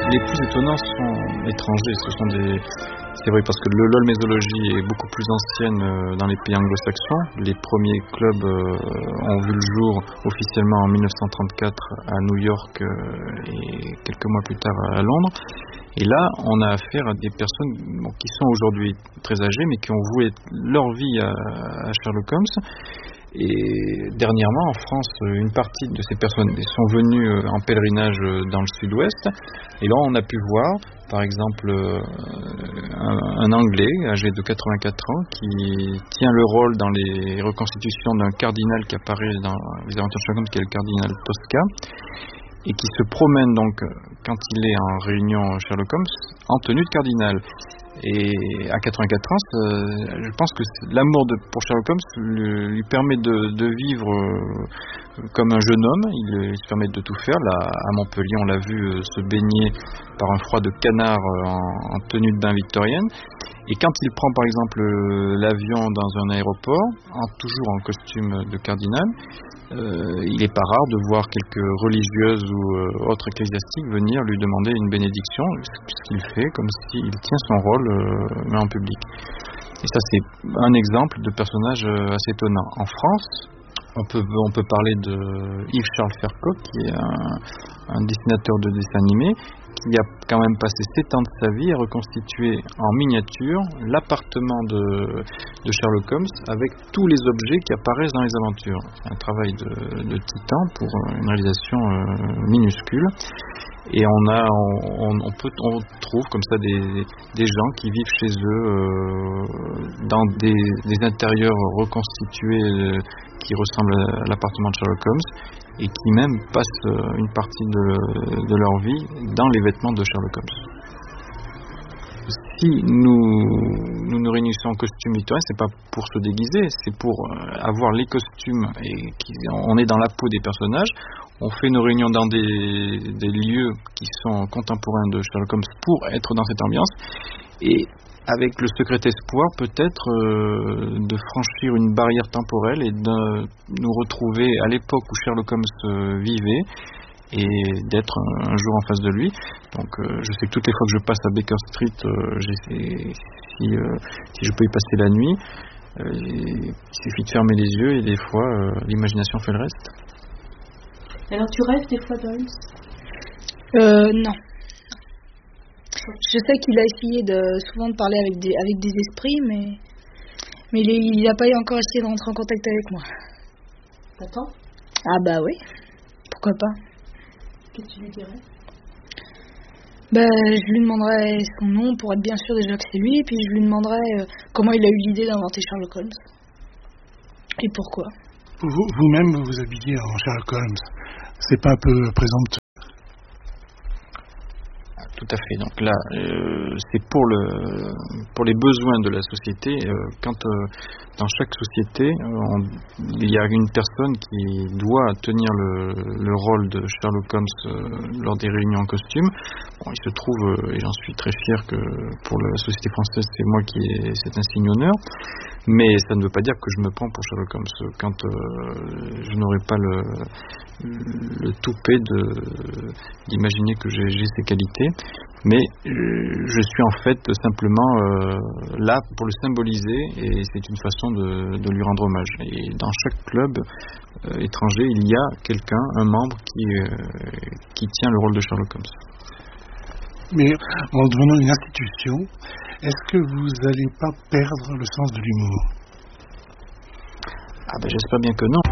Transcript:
Les plus étonnants sont étrangers. C'est vrai parce que le LOL-mésologie est beaucoup plus ancienne dans les pays anglo-saxons. Les premiers clubs ont vu le jour officiellement en 1934 à New York et quelques mois plus tard à Londres. Et là, on a affaire à des personnes qui sont aujourd'hui très âgées, mais qui ont voué leur vie à Sherlock Holmes. Et dernièrement, en France, une partie de ces personnes sont venues en pèlerinage dans le sud-ouest. Et là, on a pu voir, par exemple, un Anglais âgé de 84 ans qui tient le rôle dans les reconstitutions d'un cardinal qui apparaît dans les aventures de Sherlock Holmes, qui est le cardinal Tosca, et qui se promène donc, quand il est en réunion Sherlock Holmes, en tenue de cardinal. Et à 84 ans, je pense que l'amour pour Sherlock Holmes lui permet de vivre comme un jeune homme. Il se permet de tout faire. Là, à Montpellier, on l'a vu se baigner par un froid de canard en tenue de bain victorienne. Et quand il prend par exemple l'avion dans un aéroport, toujours en costume de cardinal, il n'est pas rare de voir quelques religieuses ou autres ecclésiastiques venir lui demander une bénédiction, puisqu'il fait comme s'il tient son rôle, mais en public. Et ça, c'est un exemple de personnage assez étonnant. En France, on peut parler de Yves Charles Ferkoc, qui est un dessinateur de dessins animés, qui a quand même passé 7 ans de sa vie à reconstituer en miniature l'appartement de Sherlock Holmes avec tous les objets qui apparaissent dans les aventures. C'est un travail de titan pour une réalisation minuscule. Et on trouve comme ça des gens qui vivent chez eux dans des intérieurs reconstitués qui ressemblent à l'appartement de Sherlock Holmes et qui même passent une partie de leur vie dans les vêtements de Sherlock Holmes. Si nous réunissons en costume victorien, c'est pas pour se déguiser, c'est pour avoir les costumes et on est dans la peau des personnages. On fait nos réunions dans des lieux qui sont contemporains de Sherlock Holmes pour être dans cette ambiance et avec le secret espoir peut-être de franchir une barrière temporelle et de nous retrouver à l'époque où Sherlock Holmes vivait et d'être un jour en face de lui. Donc je sais que toutes les fois que je passe à Baker Street, j'essaie, si je peux y passer la nuit, il suffit de fermer les yeux et des fois l'imagination fait le reste. Alors tu rêves des fois d'Holmes ? Non. Je sais qu'il a essayé souvent de parler avec des esprits, mais il n'a pas encore essayé de rentrer en contact avec moi. T'attends ? Ah bah oui, pourquoi pas. Qu'est-ce que tu lui dirais ? Je lui demanderais son nom pour être bien sûr déjà que c'est lui, et puis je lui demanderais comment il a eu l'idée d'inventer Sherlock Holmes. Et pourquoi. Vous-même, vous vous habillez en Sherlock Holmes. C'est pas un peu présomptueux ? Tout à fait. Donc là, c'est pour les besoins de la société. Quand dans chaque société, il y a une personne qui doit tenir le rôle de Sherlock Holmes lors des réunions en costume. Bon, il se trouve, et j'en suis très fier, que pour la société française, c'est moi qui ai cet insigne honneur. Mais ça ne veut pas dire que je me prends pour Sherlock Holmes quand je n'aurai pas le toupet d'imaginer que j'ai ces qualités. Mais je suis en fait simplement là pour le symboliser et c'est une façon de lui rendre hommage. Et dans chaque club étranger, il y a quelqu'un, un membre qui tient le rôle de Sherlock Holmes. Mais en devenant une institution, est-ce que vous n'allez pas perdre le sens de l'humour ? J'espère bien que non.